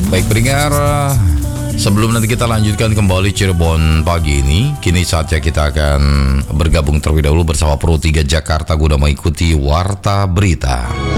Baik pendengar, sebelum nanti kita lanjutkan kembali Cirebon pagi ini, kini saatnya kita akan bergabung terlebih dahulu bersama Pro 3 Jakarta guna mengikuti Warta Berita.